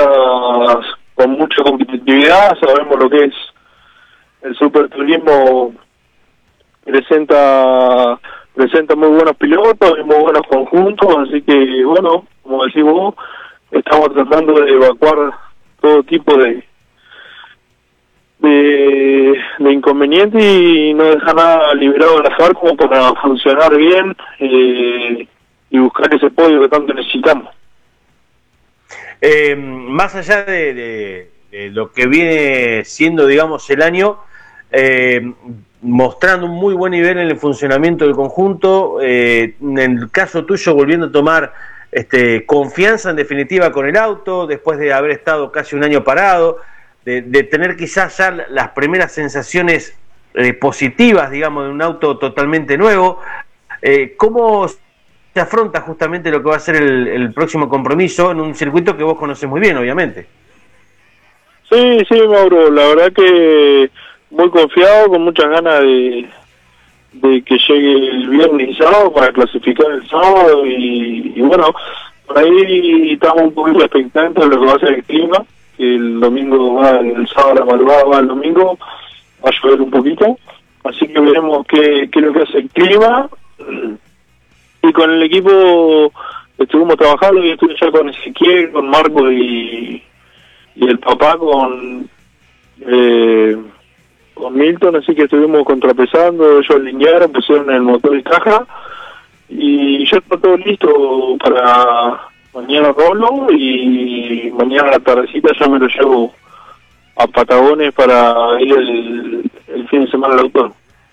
con mucha competitividad. Sabemos lo que es el superturismo. Presenta muy buenos pilotos y muy buenos conjuntos, así que bueno, como decís vos, estamos tratando de evacuar todo tipo de inconvenientes y no dejar nada liberado al azar como para funcionar bien y buscar ese podio que tanto necesitamos. Más allá de lo que viene siendo, digamos, el año, mostrando un muy buen nivel en el funcionamiento del conjunto, en el caso tuyo volviendo a tomar confianza en definitiva con el auto, después de haber estado casi un año parado, de tener quizás ya las primeras sensaciones positivas, digamos, de un auto totalmente nuevo. ¿Cómo se afronta justamente lo que va a ser el próximo compromiso en un circuito que vos conocés muy bien, obviamente? Sí, Mauro, la verdad que muy confiado, con muchas ganas de que llegue el viernes y sábado para clasificar el sábado y bueno, por ahí estamos un poquito expectantes de lo que va a ser el clima, que el domingo va, el sábado la madrugada va el domingo, va a llover un poquito, así que veremos qué es lo que hace el clima. Y con el equipo estuvimos trabajando, y estuve ya con Ezequiel, con Marco y el papá con Milton, así que estuvimos contrapesando, ellos alinearon, pusieron el motor y caja, y ya está todo listo para mañana rolo, y mañana a la tardecita ya me lo llevo a Patagones para ir el fin de semana al autor.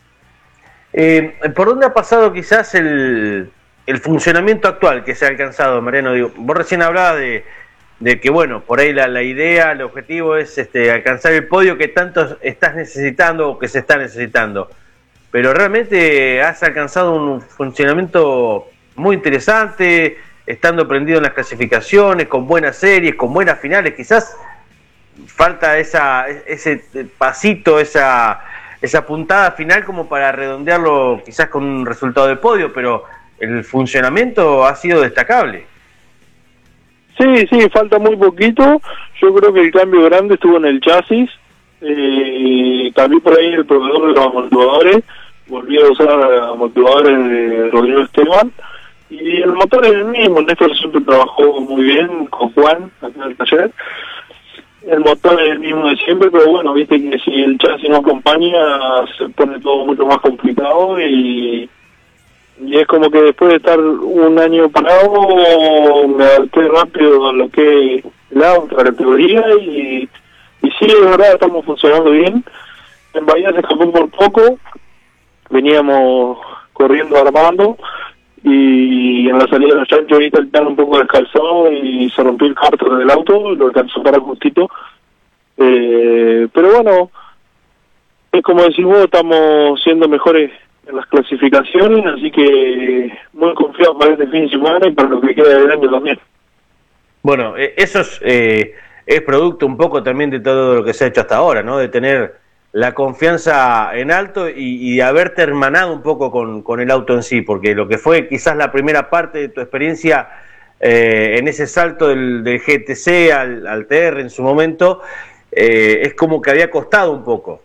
¿Por dónde ha pasado quizás el funcionamiento actual que se ha alcanzado, Mariano? Digo, vos recién hablabas de que, bueno, por ahí la idea, el objetivo es alcanzar el podio que tanto estás necesitando o que se está necesitando. Pero realmente has alcanzado un funcionamiento muy interesante, estando prendido en las clasificaciones, con buenas series, con buenas finales. Quizás falta ese pasito, esa puntada final como para redondearlo quizás con un resultado de podio, pero el funcionamiento ha sido destacable. Sí, falta muy poquito. Yo creo que el cambio grande estuvo en el chasis. También por ahí el proveedor de los amortiguadores volvió a usar amortiguadores de Rodrigo Esteban. Y el motor es el mismo. Néstor siempre trabajó muy bien con Juan acá en el taller. El motor es el mismo de siempre, pero bueno, viste que si el chasis no acompaña se pone todo mucho más complicado y es como que después de estar un año parado me adapté rápido a lo que es la otra categoría y sí, de verdad estamos funcionando bien. En Bahía se escapó por poco, veníamos corriendo armando y en la salida de los chanchos ahorita el piano un poco descalzado y se rompió el cárter del auto, lo alcanzó para justito. Pero bueno, es como decís vos, estamos siendo mejores en las clasificaciones, así que muy confiado para este fin de semana y para lo que queda del año también. Bueno, eso es producto un poco también de todo lo que se ha hecho hasta ahora, ¿no? De tener la confianza en alto y de haberte hermanado un poco con el auto en sí, porque lo que fue quizás la primera parte de tu experiencia en ese salto del GTC al TR en su momento, es como que había costado un poco.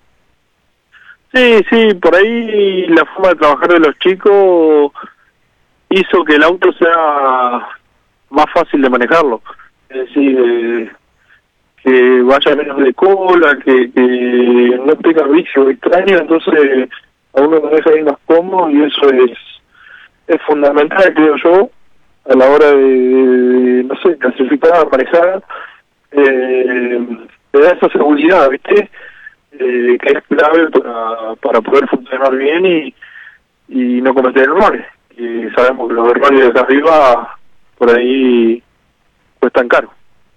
Sí, por ahí la forma de trabajar de los chicos hizo que el auto sea más fácil de manejarlo. Es decir, que vaya menos de cola, que no tenga vicio extraño, entonces a uno lo deja ir más cómodo y eso es fundamental, creo yo, a la hora de no sé, clasificar, manejar, te da esa seguridad, ¿viste? Que es clave para poder funcionar bien y no cometer errores. Y sabemos que los errores de acá arriba por ahí cuestan caro.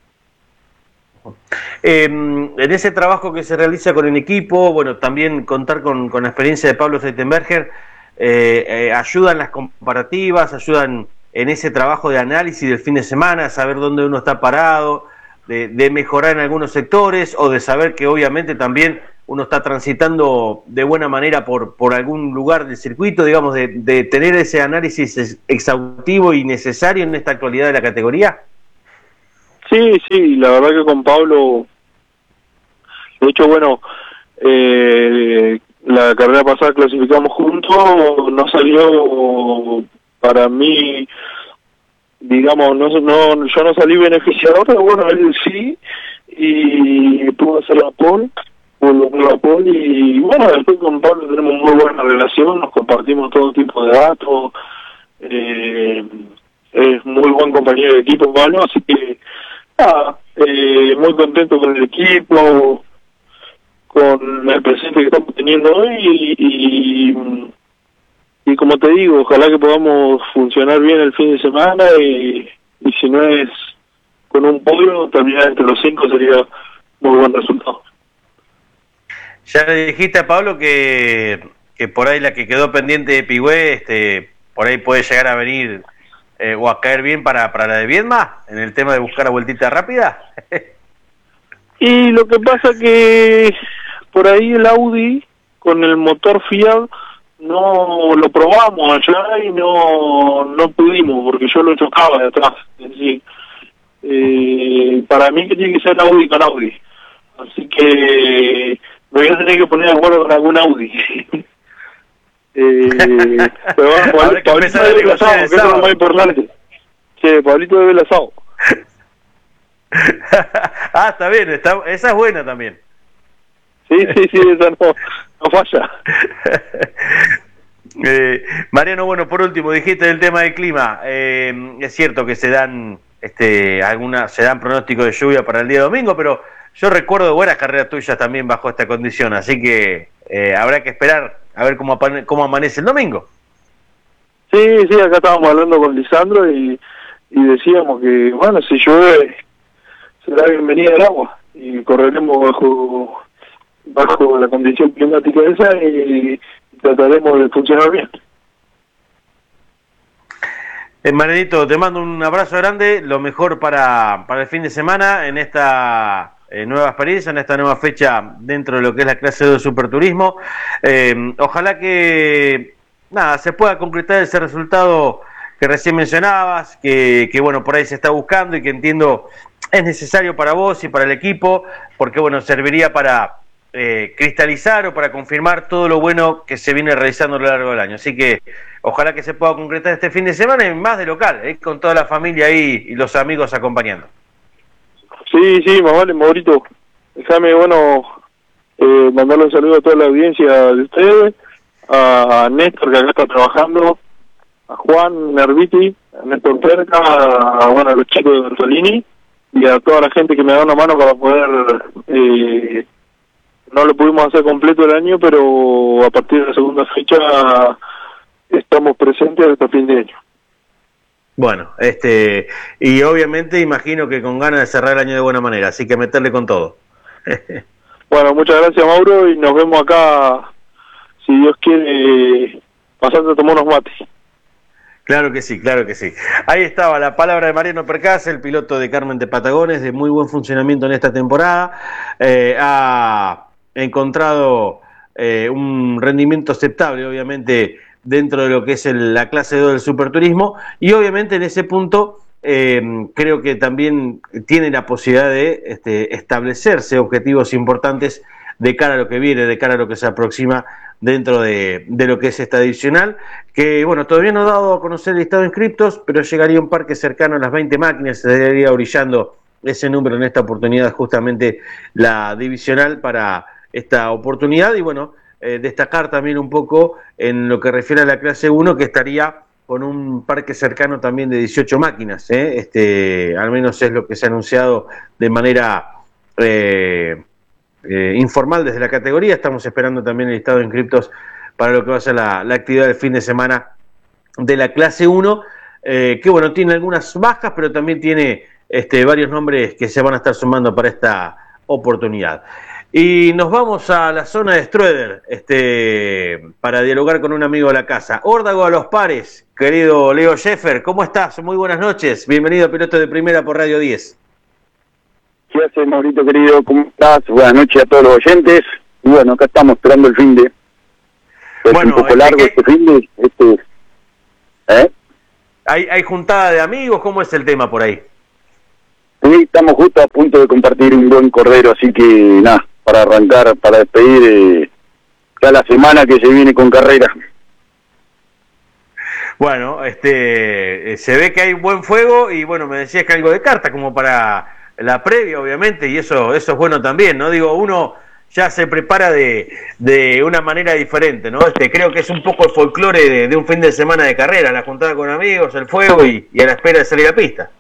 En ese trabajo que se realiza con el equipo, bueno, también contar con la experiencia de Pablo Seitenberger, ayudan las comparativas, ayudan en ese trabajo de análisis del fin de semana, saber dónde uno está parado, de mejorar en algunos sectores o de saber que obviamente también uno está transitando de buena manera por algún lugar del circuito, digamos, de tener ese análisis exhaustivo y necesario en esta actualidad de la categoría. Sí, sí, la verdad que con Pablo, de hecho, bueno, la carrera pasada clasificamos juntos, no salió para mí, digamos, yo no salí beneficiado, pero bueno, él sí, y pudo hacer la pole, y bueno, después con Pablo tenemos muy buena relación, nos compartimos todo tipo de datos, es muy buen compañero de equipo Pablo, así que nada, muy contento con el equipo, con el presente que estamos teniendo hoy y como te digo, ojalá que podamos funcionar bien el fin de semana y si no es con un podio, terminar entre los 5 sería muy buen resultado. Ya le dijiste a Pablo que por ahí la que quedó pendiente de Pigüé, por ahí puede llegar a venir o a caer bien para la de Viedma, en el tema de buscar la vueltita rápida. Y lo que pasa que por ahí el Audi con el motor Fiat no lo probamos allá y no pudimos porque yo lo chocaba de atrás. Es decir, para mí que tiene que ser Audi con Audi. Así que me voy a tener que poner de acuerdo con algún Audi. Pero bueno, Pablito debe el asado, que eso es lo más importante. Sí, Pablito debe el asado. Ah, está bien, esa es buena también. Sí, esa no falla. Mariano, bueno, por último, dijiste del tema del clima. Es cierto que se dan pronósticos de lluvia para el día domingo, pero yo recuerdo buenas carreras tuyas también bajo esta condición, así que habrá que esperar a ver cómo amanece el domingo. Sí, acá estábamos hablando con Lisandro y decíamos que, bueno, si llueve será bienvenida el agua y correremos bajo la condición climática esa y trataremos de funcionar bien. Marianito, te mando un abrazo grande, lo mejor para el fin de semana en esta nueva experiencia, en esta nueva fecha dentro de lo que es la clase 2 de Superturismo. Ojalá que se pueda concretar ese resultado que recién mencionabas, que bueno, por ahí se está buscando y que entiendo es necesario para vos y para el equipo, porque bueno, serviría para cristalizar o para confirmar todo lo bueno que se viene realizando a lo largo del año. Así que ojalá que se pueda concretar este fin de semana y más de local, con toda la familia ahí y los amigos acompañando. Sí, más vale, Maurito. Déjame, mandarle un saludo a toda la audiencia de ustedes, a Néstor, que acá está trabajando, a Juan Nerviti, a Néstor Perca, a los chicos de Bertolini, y a toda la gente que me da una mano para poder... no lo pudimos hacer completo el año, pero a partir de la segunda fecha estamos presentes hasta fin de año. Bueno, y obviamente imagino que con ganas de cerrar el año de buena manera, así que meterle con todo. Bueno, muchas gracias, Mauro, y nos vemos acá, si Dios quiere, pasando a tomar unos mates. Claro que sí, claro que sí. Ahí estaba la palabra de Mariano Percas, el piloto de Carmen de Patagones, de muy buen funcionamiento en esta temporada. Ha encontrado un rendimiento aceptable, obviamente, dentro de lo que es la clase 2 del Superturismo, y obviamente en ese punto creo que también tiene la posibilidad de establecerse objetivos importantes de cara a lo que viene, de cara a lo que se aproxima dentro de lo que es esta adicional, que bueno, todavía no ha dado a conocer el listado de inscriptos, pero llegaría un parque cercano a las 20 máquinas, se estaría brillando ese número en esta oportunidad, justamente la divisional para esta oportunidad, y bueno, destacar también un poco en lo que refiere a la clase 1, que estaría con un parque cercano también de 18 máquinas, al menos es lo que se ha anunciado de manera informal desde la categoría. Estamos esperando también el listado de inscriptos para lo que va a ser la actividad del fin de semana de la clase 1, que bueno, tiene algunas bajas, pero también tiene varios nombres que se van a estar sumando para esta oportunidad. Y nos vamos a la zona de Stroeder, para dialogar con un amigo de la casa. Órdago a los pares, querido Leo Scheffer, ¿cómo estás? Muy buenas noches, bienvenido a Piloto de Primera por Radio 10. ¿Qué haces, Maurito, querido? ¿Cómo estás? Buenas noches a todos los oyentes. Y bueno, acá estamos esperando el fin de... Es un poco largo este fin de... ¿Hay juntada de amigos? ¿Cómo es el tema por ahí? Sí, estamos justo a punto de compartir un buen cordero, así que nada, para arrancar, para despedir ya la semana que se viene con carrera. Bueno, se ve que hay buen fuego y bueno, me decías que algo de carta como para la previa, obviamente, y eso es bueno también, ¿no? Digo, uno ya se prepara de una manera diferente, ¿no? Creo que es un poco el folclore de un fin de semana de carrera, la juntada con amigos, el fuego y a la espera de salir a pista.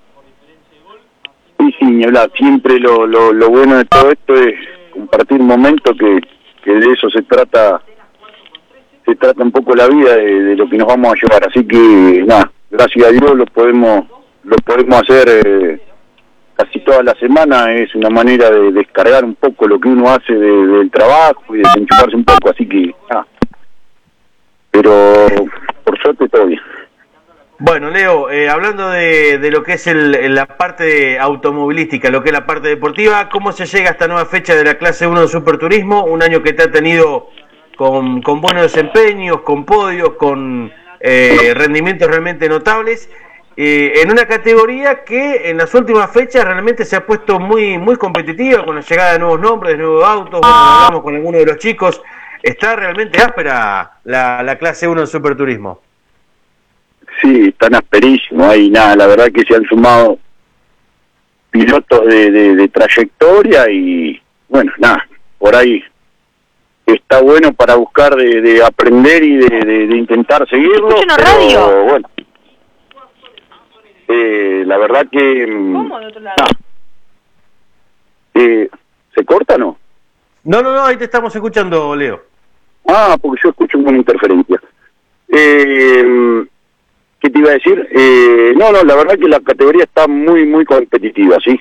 Sí, sí, ni hablar. Siempre lo bueno de todo esto es compartir momentos que de eso se trata un poco la vida de lo que nos vamos a llevar. Así que nada, gracias a Dios lo podemos hacer casi toda la semana. Es una manera de descargar un poco lo que uno hace del trabajo y desenchufarse un poco. Así que nada, pero por suerte todo bien. Bueno, Leo, hablando de lo que es la parte automovilística, lo que es la parte deportiva, ¿cómo se llega a esta nueva fecha de la clase 1 de Superturismo? Un año que te ha tenido con buenos desempeños, con podios, con rendimientos realmente notables, en una categoría que en las últimas fechas realmente se ha puesto muy competitiva, con la llegada de nuevos nombres, de nuevos autos. Bueno, hablamos con algunos de los chicos, está realmente áspera la clase 1 de Superturismo. Sí, están asperísimos, ahí nada, la verdad que se han sumado pilotos de trayectoria y bueno, nada, por ahí está bueno para buscar de aprender y de intentar seguirlo, pero radio. Bueno, la verdad que... ¿Cómo de otro lado? ¿Se corta o no? No, ahí te estamos escuchando, Leo. Ah, porque yo escucho una interferencia. ¿Qué te iba a decir? No, la verdad que la categoría está muy competitiva, sí.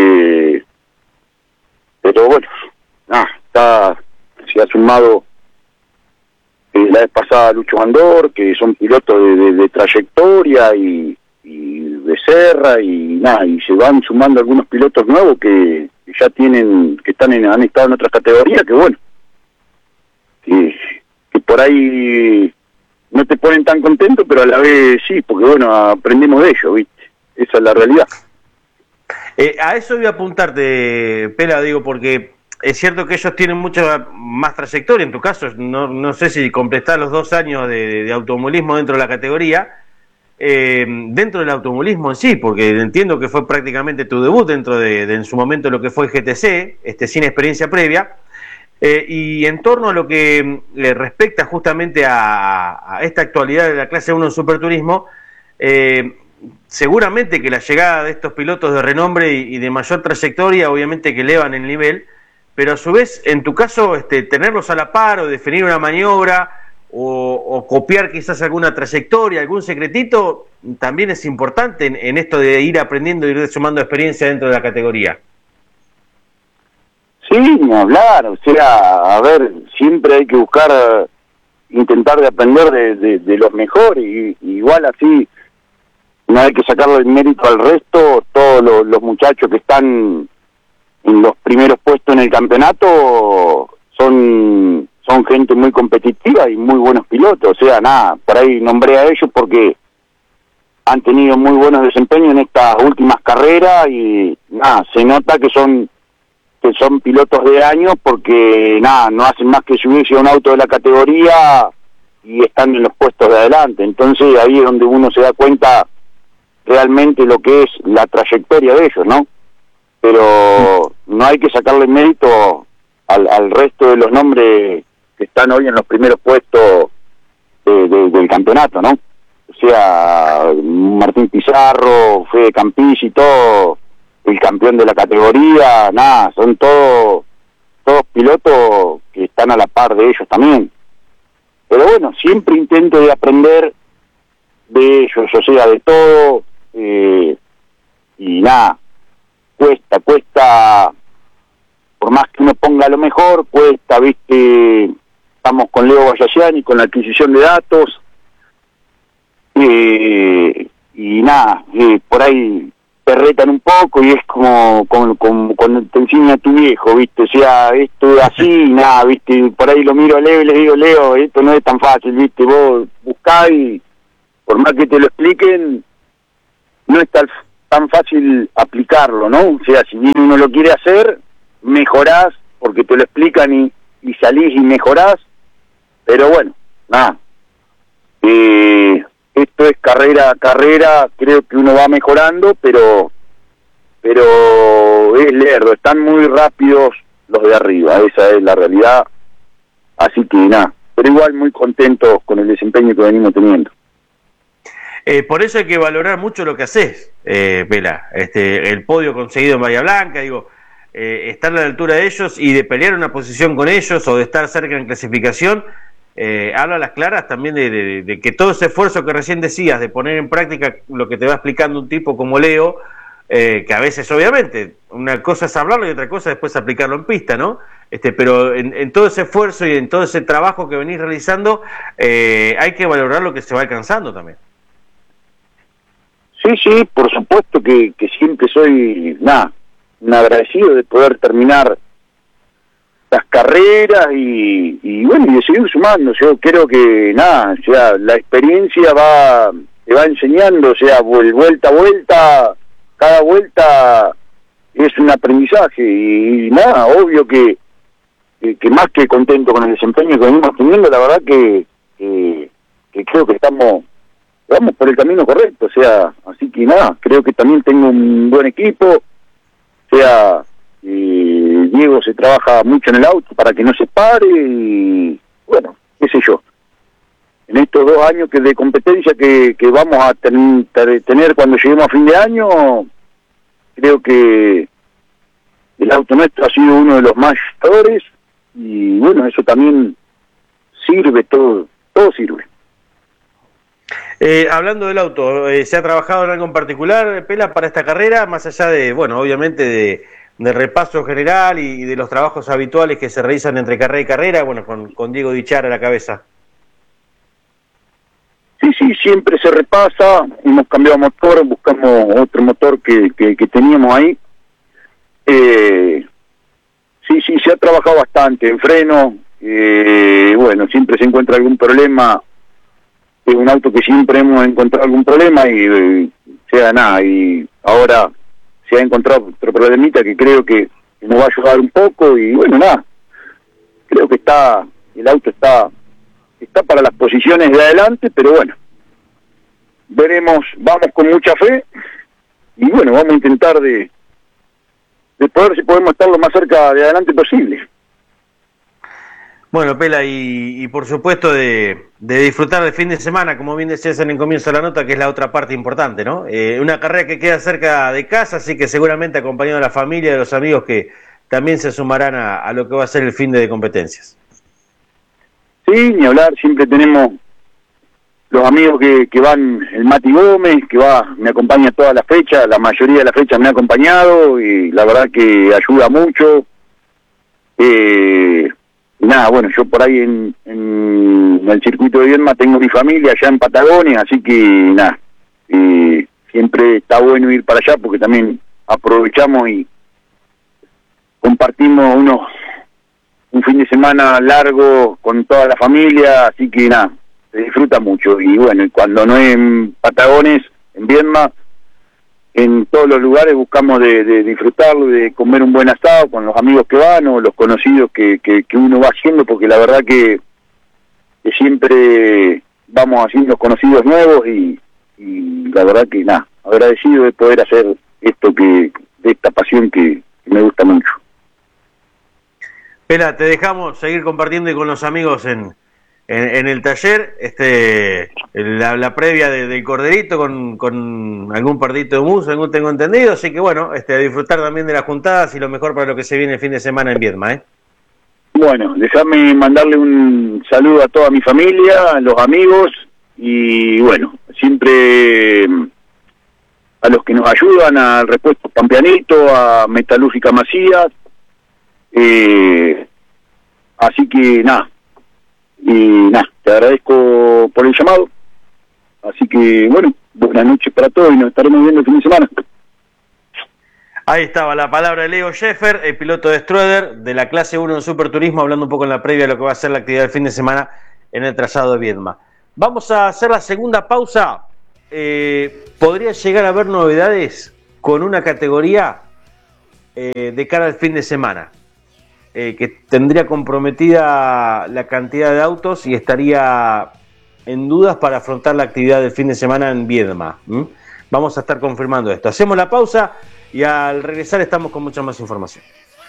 Pero bueno, se ha sumado la vez pasada Lucho Andor, que son pilotos de trayectoria y Becerra y nada, y se van sumando algunos pilotos nuevos que ya tienen, han estado en otras categorías, que bueno, que por ahí no te ponen tan contento, pero a la vez sí, porque bueno, aprendemos de ellos, ¿viste? Esa es la realidad. A eso voy a apuntarte, Pela, digo, porque es cierto que ellos tienen mucha más trayectoria. En tu caso, no sé si completás los 2 años de automovilismo dentro de la categoría, dentro del automovilismo en sí, porque entiendo que fue prácticamente tu debut dentro de en su momento lo que fue GTC, sin experiencia previa. Y en torno a lo que le respecta justamente a esta actualidad de la clase 1 en Superturismo, seguramente que la llegada de estos pilotos de renombre y de mayor trayectoria, obviamente que elevan el nivel, pero a su vez, en tu caso, tenerlos a la par o definir una maniobra o copiar quizás alguna trayectoria, algún secretito, también es importante en esto de ir aprendiendo y ir sumando experiencia dentro de la categoría. Sí, ni hablar, o sea, a ver, siempre hay que buscar, intentar de aprender de los mejores, y igual así, no hay que sacarle el mérito al resto. Todos los muchachos que están en los primeros puestos en el campeonato son gente muy competitiva y muy buenos pilotos, o sea, nada, por ahí nombré a ellos porque han tenido muy buenos desempeños en estas últimas carreras y nada, se nota que son pilotos de años porque nada, no hacen más que subirse a un auto de la categoría y están en los puestos de adelante. Entonces ahí es donde uno se da cuenta realmente lo que es la trayectoria de ellos, ¿no? Pero no hay que sacarle mérito al resto de los nombres que están hoy en los primeros puestos del campeonato, ¿no? O sea, Martín Pizarro, Fede Campisi y todo, el campeón de la categoría, nada, son todos pilotos que están a la par de ellos también. Pero bueno, siempre intento de aprender de ellos, o sea, de todo, y nada, cuesta, por más que uno ponga lo mejor, cuesta, viste, estamos con Leo Vallaciani, con la adquisición de datos, y nada, por ahí te retan un poco y es como cuando te enseña a tu viejo, viste, o sea, esto es así, nada, viste, por ahí lo miro a Leo y le digo, Leo, esto no es tan fácil, viste, vos buscá y por más que te lo expliquen, no es tan tan fácil aplicarlo, ¿no? O sea, si bien uno lo quiere hacer, mejorás, porque te lo explican y salís y mejorás, pero bueno, nada. Esto es carrera a carrera, creo que uno va mejorando, pero es lerdo, están muy rápidos los de arriba, esa es la realidad, así que nada, pero igual muy contentos con el desempeño que venimos teniendo. Por eso hay que valorar mucho lo que haces, Pela, el podio conseguido en Bahía Blanca, digo, estar a la altura de ellos y de pelear una posición con ellos o de estar cerca en clasificación, habla a las claras también de que todo ese esfuerzo que recién decías, de poner en práctica lo que te va explicando un tipo como Leo, que a veces obviamente una cosa es hablarlo y otra cosa es después aplicarlo en pista, ¿no? Pero en todo ese esfuerzo y en todo ese trabajo que venís realizando, hay que valorar lo que se va alcanzando también. Sí, por supuesto que siempre soy, un agradecido de poder terminar las carreras y bueno, y de seguir sumando. Yo creo que, o sea, la experiencia te va enseñando, o sea, vuelta a vuelta, cada vuelta es un aprendizaje y obvio que más que contento con el desempeño que venimos teniendo, la verdad que creo que vamos por el camino correcto, o sea, así que creo que también tengo un buen equipo, o sea, Diego se trabaja mucho en el auto para que no se pare y bueno, qué sé yo, en estos 2 años que de competencia que vamos a tener cuando lleguemos a fin de año, creo que el auto nuestro ha sido uno de los más ganadores y bueno, eso también sirve, todo sirve. Hablando del auto, ¿se ha trabajado en algo en particular, Pela, para esta carrera? Más allá de, bueno, obviamente de repaso general y de los trabajos habituales que se realizan entre carrera y carrera, bueno, con Diego Dichara a la cabeza. Sí, siempre se repasa, hemos cambiado motor, buscamos otro motor que teníamos ahí. Sí, se ha trabajado bastante en freno, bueno, siempre se encuentra algún problema. Es un auto que siempre hemos encontrado algún problema y y ahora se ha encontrado otro problemita que creo que nos va a ayudar un poco y bueno, creo que el auto está para las posiciones de adelante, pero bueno, veremos, vamos con mucha fe y bueno, vamos a intentar de poder si podemos estar lo más cerca de adelante posible. Bueno, Pela, y por supuesto de disfrutar del fin de semana, como bien decías en el comienzo de la nota, que es la otra parte importante, ¿no? Una carrera que queda cerca de casa, así que seguramente acompañado de la familia y de los amigos que también se sumarán a lo que va a ser el fin de competencias. Sí, ni hablar, siempre tenemos los amigos que van, el Mati Gómez, me acompaña toda la fecha, la mayoría de las fechas me ha acompañado y la verdad que ayuda mucho. Bueno, yo por ahí en el circuito de Viedma tengo mi familia allá en Patagonia, así que siempre está bueno ir para allá porque también aprovechamos y compartimos un fin de semana largo con toda la familia, así que se disfruta mucho. Y bueno, cuando no es en Patagones, en Viedma, en todos los lugares buscamos de disfrutarlo, de comer un buen asado con los amigos que van o los conocidos que uno va haciendo, porque la verdad que siempre vamos haciendo conocidos nuevos y la verdad que agradecido de poder hacer esto de esta pasión que me gusta mucho. Pela, te dejamos seguir compartiendo con los amigos en el taller, la previa del corderito con algún pardito de mus, según tengo entendido, así que bueno, a disfrutar también de las juntadas y lo mejor para lo que se viene el fin de semana en Viedma, Bueno, déjame mandarle un saludo a toda mi familia, a los amigos y bueno, siempre a los que nos ayudan, al Repuesto Pampeanito, a Metalúrgica Macías, así que te agradezco por el llamado, así que bueno, buenas noches para todos y nos estaremos viendo el fin de semana. Ahí estaba la palabra de Leo Scheffer, el piloto de Ströder de la clase 1 en Superturismo, hablando un poco en la previa de lo que va a ser la actividad del fin de semana en el trazado de Viedma. Vamos a hacer la segunda pausa. ¿Podría llegar a haber novedades con una categoría de cara al fin de semana, que tendría comprometida la cantidad de autos y estaría en dudas para afrontar la actividad del fin de semana en Viedma. Vamos a estar confirmando esto. Hacemos la pausa y al regresar estamos con mucha más información.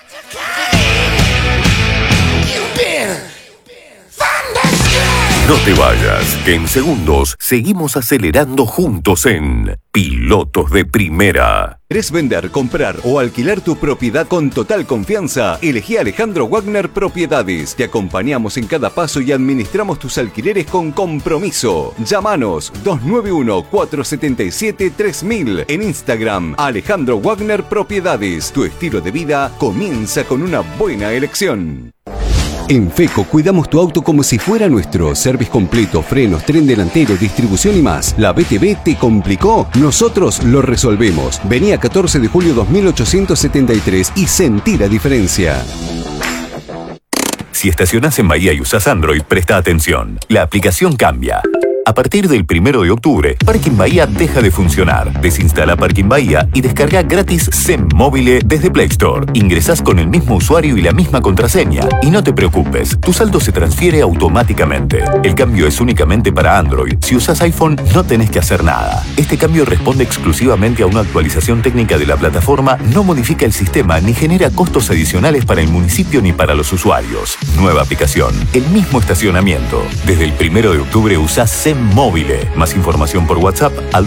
No te vayas, que en segundos seguimos acelerando juntos en Pilotos de Primera. ¿Querés vender, comprar o alquilar tu propiedad con total confianza? Elegí Alejandro Wagner Propiedades. Te acompañamos en cada paso y administramos tus alquileres con compromiso. Llámanos 291-477-3000. En Instagram, Alejandro Wagner Propiedades. Tu estilo de vida comienza con una buena elección. En FECO cuidamos tu auto como si fuera nuestro. Service completo, frenos, tren delantero, distribución y más. ¿La BTV te complicó? Nosotros lo resolvemos. Vení a 14 de julio 2873 y sentí la diferencia. Si estacionás en Bahía y usás Android, presta atención. La aplicación cambia. A partir del 1 de octubre, Parking Bahía deja de funcionar. Desinstala Parking Bahía y descarga gratis SEM Móvil desde Play Store. Ingresás con el mismo usuario y la misma contraseña. Y no te preocupes, tu saldo se transfiere automáticamente. El cambio es únicamente para Android. Si usás iPhone, no tenés que hacer nada. Este cambio responde exclusivamente a una actualización técnica de la plataforma, no modifica el sistema ni genera costos adicionales para el municipio ni para los usuarios. Nueva aplicación, el mismo estacionamiento. Desde el 1 de octubre usás SEM Móvil. Más información por WhatsApp al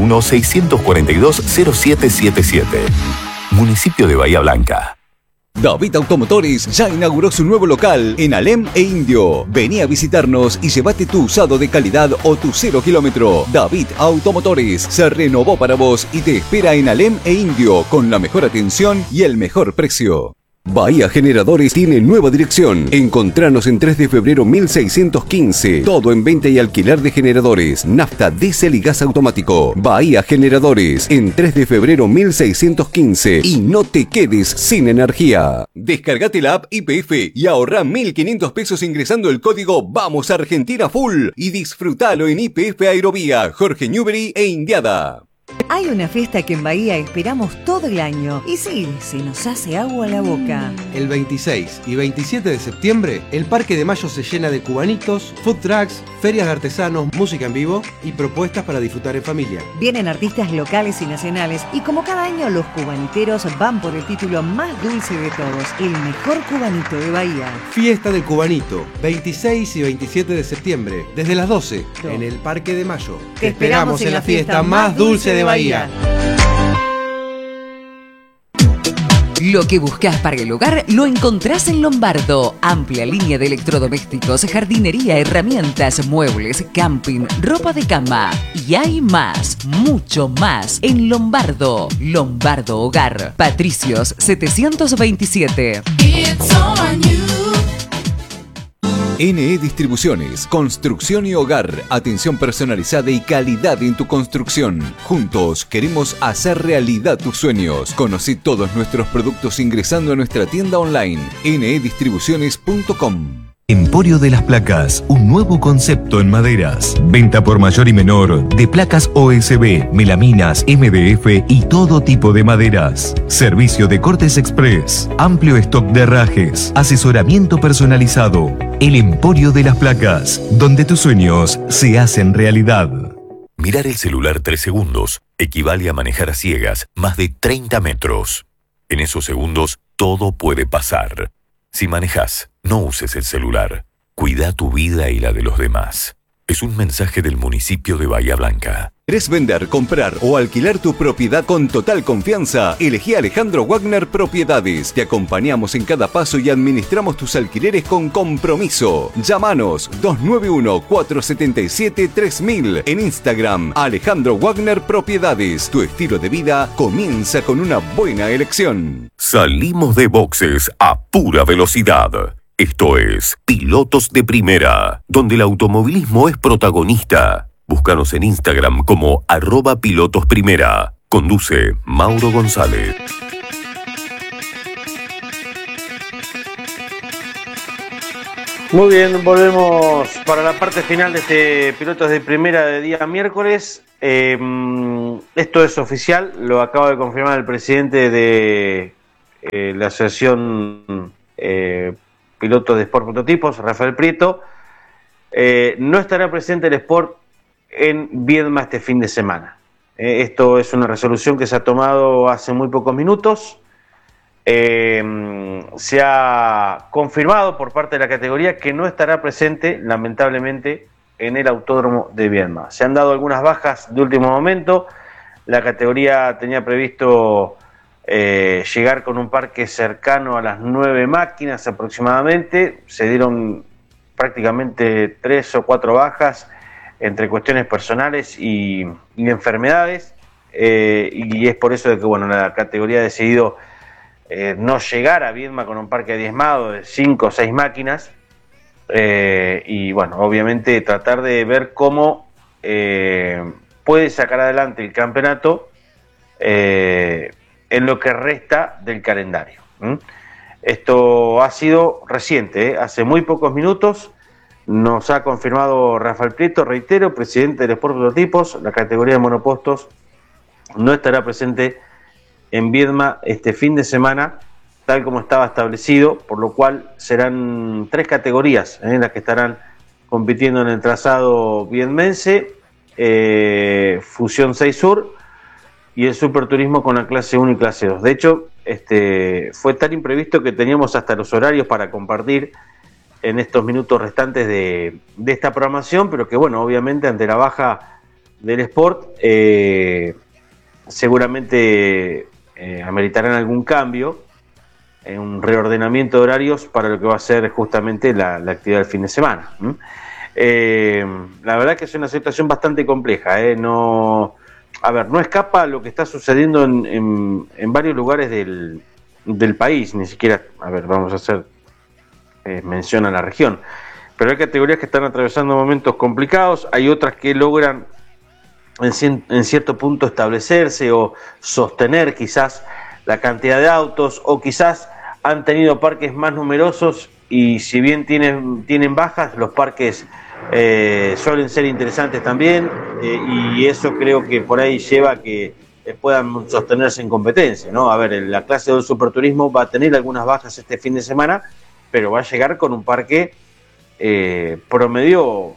291-642-0777. Municipio de Bahía Blanca. David Automotores ya inauguró su nuevo local en Alem e Indio. Vení a visitarnos y llévate tu usado de calidad o tu 0 kilómetro. David Automotores se renovó para vos y te espera en Alem e Indio con la mejor atención y el mejor precio. Bahía Generadores tiene nueva dirección. Encontranos en 3 de febrero 1615. Todo en venta y alquiler de generadores, nafta, diésel y gas automático. Bahía Generadores en 3 de febrero 1615. Y no te quedes sin energía. Descargate la app YPF y ahorrá 1.500 pesos ingresando el código Vamos Argentina Full y disfrutalo en YPF Aerovía, Jorge Newbery e Indiada. Hay una fiesta que en Bahía esperamos todo el año y sí, se nos hace agua a la boca. El 26 y 27 de septiembre, el Parque de Mayo se llena de cubanitos, food trucks, ferias de artesanos, música en vivo y propuestas para disfrutar en familia. Vienen artistas locales y nacionales y como cada año los cubaniteros van por el título más dulce de todos, el mejor cubanito de Bahía. Fiesta del Cubanito, 26 y 27 de septiembre, desde las 12, en el Parque de Mayo. Te esperamos en la fiesta más dulce de Bahía. Lo que buscas para el hogar lo encontrás en Lombardo. Amplia línea de electrodomésticos, jardinería, herramientas, muebles, camping, ropa de cama. Y hay más, mucho más en Lombardo. Lombardo Hogar. Patricios 727. NE Distribuciones, construcción y hogar, atención personalizada y calidad en tu construcción. Juntos queremos hacer realidad tus sueños. Conocí todos nuestros productos ingresando a nuestra tienda online, nedistribuciones.com. Emporio de las Placas, un nuevo concepto en maderas. Venta por mayor y menor de placas OSB, melaminas, MDF y todo tipo de maderas. Servicio de cortes express, amplio stock de herrajes, asesoramiento personalizado. El Emporio de las Placas, donde tus sueños se hacen realidad. Mirar el celular 3 segundos equivale a manejar a ciegas más de 30 metros. En esos segundos todo puede pasar. Si manejas, no uses el celular. Cuida tu vida y la de los demás. Es un mensaje del municipio de Bahía Blanca. ¿Querés vender, comprar o alquilar tu propiedad con total confianza? Elegí Alejandro Wagner Propiedades. Te acompañamos en cada paso y administramos tus alquileres con compromiso. Llámanos 291-477-3000. En Instagram, Alejandro Wagner Propiedades. Tu estilo de vida comienza con una buena elección. Salimos de boxes a pura velocidad. Esto es Pilotos de Primera, donde el automovilismo es protagonista. Búscanos en Instagram como @pilotosprimera. Conduce Mauro González. Muy bien, volvemos para la parte final de este Pilotos de Primera de día miércoles. esto es oficial, lo acaba de confirmar el presidente de la Asociación Pilotos de Sport Prototipos, Rafael Prieto. No estará presente el Sport en Viedma este fin de semana. Esto es una resolución que se ha tomado hace muy pocos minutos. Se ha confirmado por parte de la categoría que no estará presente, lamentablemente, en el Autódromo de Viedma. Se han dado algunas bajas de último momento. La categoría tenía previsto llegar con un parque cercano a las 9 máquinas aproximadamente. Se dieron prácticamente 3 o 4 bajas entre cuestiones personales y enfermedades, y es por eso de que la categoría ha decidido no llegar a Viedma con un parque diezmado de 5 o 6 máquinas, y obviamente tratar de ver cómo puede sacar adelante el campeonato en lo que resta del calendario. Esto ha sido reciente, hace muy pocos minutos. Nos ha confirmado Rafael Prieto, reitero, presidente del Sport Prototipos. La categoría de monopostos no estará presente en Viedma este fin de semana, tal como estaba establecido, por lo cual serán 3 categorías en las que estarán compitiendo en el trazado viedmense, Fusión 6 Sur y el Superturismo con la clase 1 y clase 2. De hecho, fue tan imprevisto que teníamos hasta los horarios para compartir en estos minutos restantes de esta programación, pero que obviamente ante la baja del Sport seguramente ameritarán algún cambio, un reordenamiento de horarios para lo que va a ser justamente la actividad del fin de semana. La verdad que es una situación bastante compleja, no escapa lo que está sucediendo en varios lugares del país, ni siquiera, vamos a hacer mención a la región, pero hay categorías que están atravesando momentos complicados, hay otras que logran en cierto punto establecerse o sostener quizás la cantidad de autos, o quizás han tenido parques más numerosos y si bien tienen bajas, los parques suelen ser interesantes también, y eso creo que por ahí lleva a que puedan sostenerse en competencia, ¿no? La clase del Superturismo va a tener algunas bajas este fin de semana, pero va a llegar con un parque promedio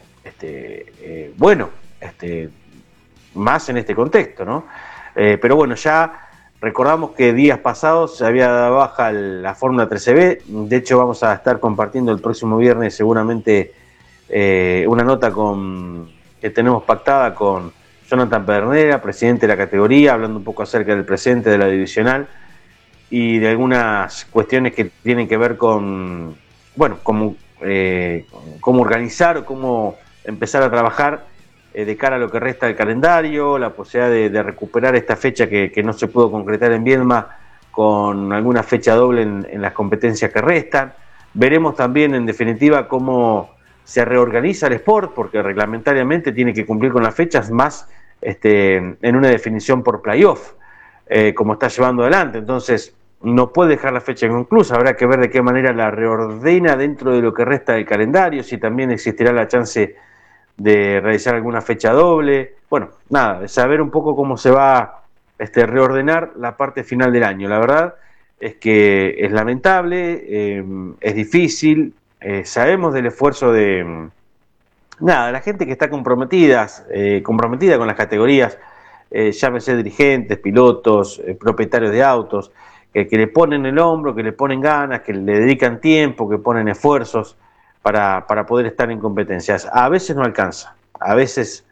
más en este contexto, ¿no? Pero ya recordamos que días pasados se había dado baja la Fórmula 13B. De hecho, vamos a estar compartiendo el próximo viernes seguramente una nota que tenemos pactada con Jonathan Pedernera, presidente de la categoría, hablando un poco acerca del presente de la divisional y de algunas cuestiones que tienen que ver con, cómo organizar o cómo empezar a trabajar de cara a lo que resta del calendario, la posibilidad de recuperar esta fecha que no se pudo concretar en Viedma con alguna fecha doble en las competencias que restan. Veremos también, en definitiva, cómo se reorganiza el Sport, porque reglamentariamente tiene que cumplir con las fechas, más en una definición por playoff, como está llevando adelante. Entonces, no puede dejar la fecha inconclusa, habrá que ver de qué manera la reordena dentro de lo que resta del calendario, si también existirá la chance de realizar alguna fecha doble. Saber un poco cómo se va a reordenar la parte final del año. La verdad es que es lamentable, es difícil, sabemos del esfuerzo de la gente que está comprometida con las categorías, llámese dirigentes, pilotos, propietarios de autos, que le ponen el hombro, que le ponen ganas, que le dedican tiempo, que ponen esfuerzos para poder estar en competencias. A veces no alcanza, a veces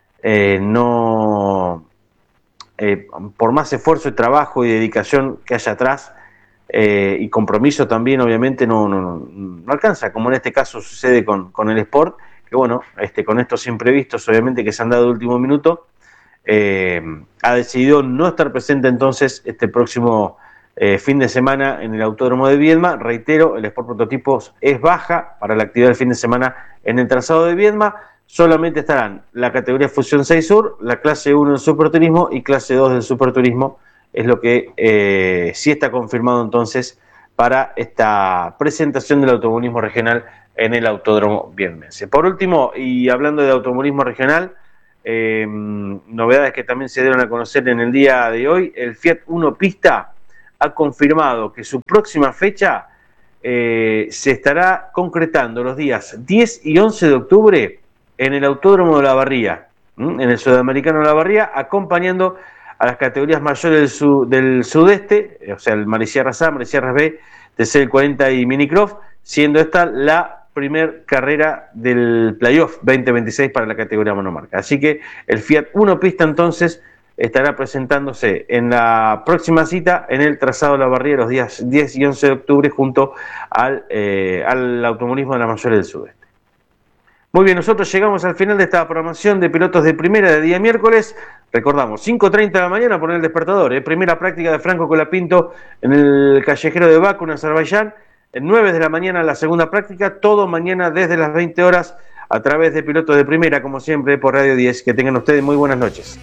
no, por más esfuerzo y trabajo y dedicación que haya atrás, y compromiso también, obviamente no alcanza, como en este caso sucede con el Sport, que con estos imprevistos obviamente que se han dado de último minuto, ha decidido no estar presente entonces este próximo fin de semana en el Autódromo de Viedma. Reitero, el Sport Prototipos es baja para la actividad del fin de semana en el trazado de Viedma. Solamente estarán la categoría Fusión 6 Sur, la clase 1 del Superturismo y clase 2 del Superturismo. Es lo que sí está confirmado entonces para esta presentación del automovilismo regional en el Autódromo viedmense. Por último, y hablando de automovilismo regional, novedades que también se dieron a conocer en el día de hoy. El Fiat Uno Pista ha confirmado que su próxima fecha se estará concretando los días 10 y 11 de octubre en el Autódromo de La Barría, en el Sudamericano de La Barría, acompañando a las categorías mayores del sudeste, o sea, el Marisierras A, Marisierras B, TC 40 y Minicross, siendo esta la primer carrera del Playoff 2026 para la categoría monomarca. Así que el Fiat Uno Pista entonces estará presentándose en la próxima cita en el trazado de La Barría los días 10 y 11 de octubre junto al automovilismo de la mayores del sudeste. Muy bien, nosotros llegamos al final de esta programación de pilotos de primera de día miércoles. Recordamos, 5:30 de la mañana poner el despertador, primera práctica de Franco Colapinto en el callejero de Bakú, en Azerbaiyán. 9 de la mañana la segunda práctica, todo mañana desde las 20 horas a través de pilotos de primera, como siempre, por Radio 10. Que tengan ustedes muy buenas noches.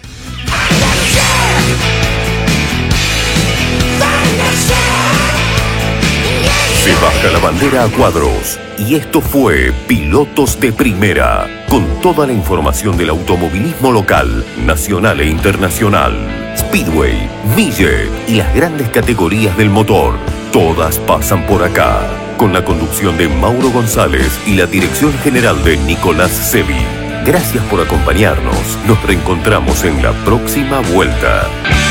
Se baja la bandera a cuadros. Y esto fue Pilotos de Primera, con toda la información del automovilismo local, nacional e internacional. Speedway, Mille y las grandes categorías del motor. Todas pasan por acá. Con la conducción de Mauro González y la dirección general de Nicolás Sevi. Gracias por acompañarnos. Nos reencontramos en la próxima vuelta.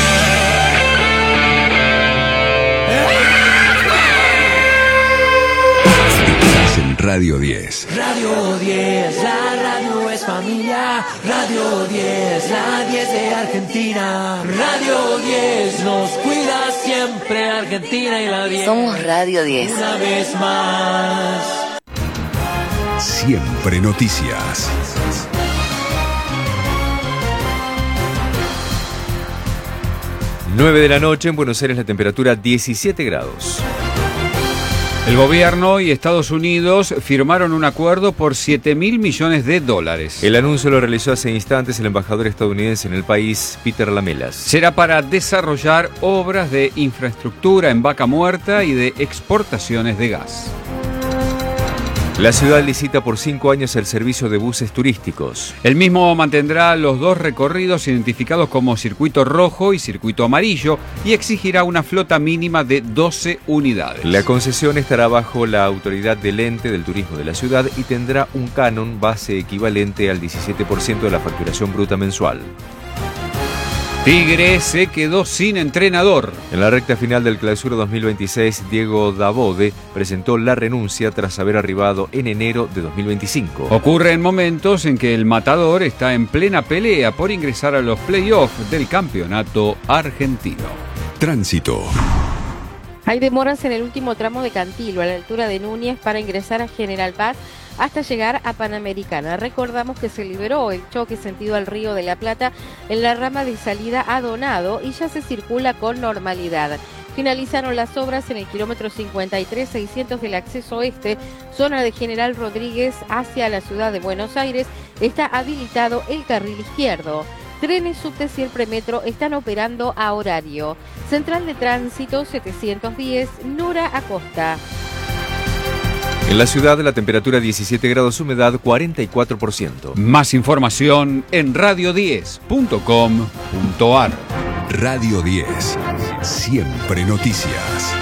Radio 10. Radio 10, la radio es familia. Radio 10, la 10 de Argentina. Radio 10 nos cuida siempre Argentina y la 10. Somos Radio 10. Una vez más. Siempre noticias. Nueve de la noche en Buenos Aires, la temperatura 17 grados. El gobierno y Estados Unidos firmaron un acuerdo por $7.000 millones. El anuncio lo realizó hace instantes el embajador estadounidense en el país, Peter Lamelas. Será para desarrollar obras de infraestructura en Vaca Muerta y de exportaciones de gas. La ciudad licita por 5 años el servicio de buses turísticos. El mismo mantendrá los dos recorridos identificados como circuito rojo y circuito amarillo y exigirá una flota mínima de 12 unidades. La concesión estará bajo la autoridad del ente del turismo de la ciudad y tendrá un canon base equivalente al 17% de la facturación bruta mensual. Tigre se quedó sin entrenador. En la recta final del Clausura 2026, Diego Davode presentó la renuncia tras haber arribado en enero de 2025. Ocurre en momentos en que el Matador está en plena pelea por ingresar a los playoffs del campeonato argentino. Tránsito. Hay demoras en el último tramo de Cantilo, a la altura de Núñez, para ingresar a General Paz hasta llegar a Panamericana. Recordamos que se liberó el choque sentido al Río de la Plata en la rama de salida a Donado y ya se circula con normalidad. Finalizaron las obras en el kilómetro 53-600 del acceso oeste, zona de General Rodríguez hacia la ciudad de Buenos Aires. Está habilitado el carril izquierdo. Trenes, subtes y el premetro están operando a horario. Central de Tránsito 710, Nura Acosta. En la ciudad, la temperatura 17 grados, humedad 44%. Más información en radio10.com.ar. Radio 10. Siempre noticias.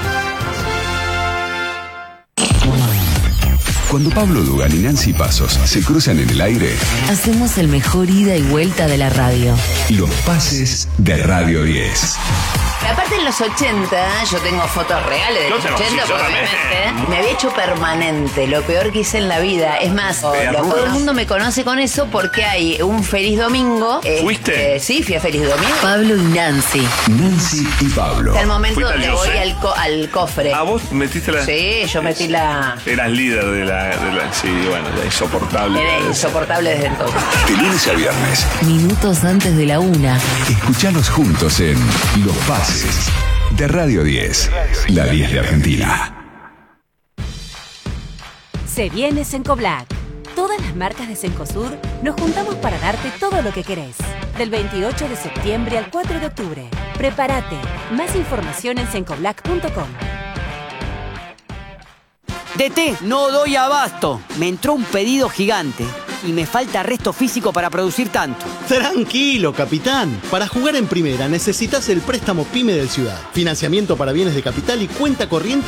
Cuando Pablo Dugan y Nancy Pasos se cruzan en el aire, hacemos el mejor ida y vuelta de la radio. Los pases de Radio 10. Aparte en los 80, yo tengo fotos reales de los 80 porque me había hecho permanente, lo peor que hice en la vida. Es más, todo el mundo me conoce con eso porque hay un Feliz Domingo. ¿Fuiste? Sí, fui a Feliz Domingo. Pablo y Nancy. Nancy y Pablo. Hasta el momento donde voy al cofre. ¿Ah, vos metiste la...? Sí, yo metí la... Eras líder de la... Sí, bueno, la insoportable. Era insoportable desde entonces. De lunes a viernes. Minutos antes de la 1. Escuchanos juntos en Los Pases de Radio 10, la 10 de Argentina. Se viene Cencoblac. Todas las marcas de Cencosud nos juntamos para darte todo lo que querés. Del 28 de septiembre al 4 de octubre. Prepárate. Más información en cencoblac.com. DT, no doy abasto. Me entró un pedido gigante. y me falta resto físico para producir tanto. Tranquilo, capitán. Para jugar en primera necesitas el préstamo PYME del Ciudad. Financiamiento para bienes de capital y cuenta corriente